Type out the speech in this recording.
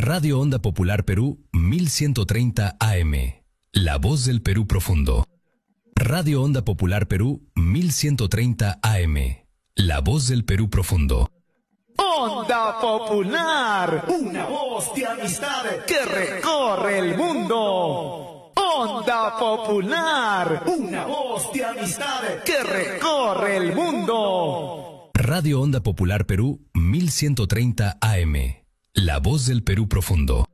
Radio Onda Popular Perú 1130 AM. La voz del Perú profundo. Radio Onda Popular Perú 1130 AM. La voz del Perú profundo. Onda Popular, una voz de amistad que recorre el mundo. Onda Popular, una voz de amistad que recorre el mundo. Radio Onda Popular Perú 1130 AM. La voz del Perú profundo.